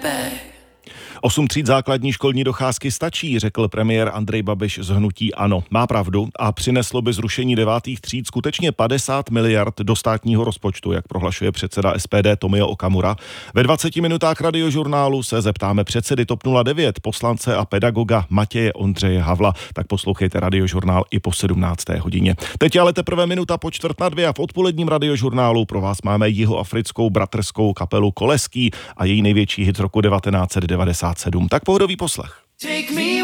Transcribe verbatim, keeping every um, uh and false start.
Osm tříd základní školní docházky stačí, řekl premiér Andrej Babiš z hnutí ANO. Má pravdu a přineslo by zrušení devátých tříd skutečně padesát miliard do státního rozpočtu, jak prohlašuje předseda S P D Tomio Okamura. Ve dvaceti minutách Radiožurnálu se zeptáme předsedy TOP nula devět, poslance a pedagoga Matěje Ondřeje Havla. Tak poslouchejte Radiožurnál i po sedmnácté hodině. Teď je ale teprve minuta po čtvrt na dvě a v odpoledním Radiožurnálu pro vás máme jihoafrickou bratrskou kapelu Koleský a její největší hit z roku devatenáct set devadesát sedm. Tak pohodový poslech.